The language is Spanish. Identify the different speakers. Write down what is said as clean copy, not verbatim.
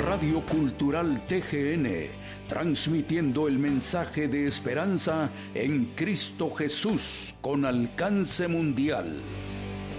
Speaker 1: Radio Cultural TGN, transmitiendo el mensaje de esperanza en Cristo Jesús con alcance mundial.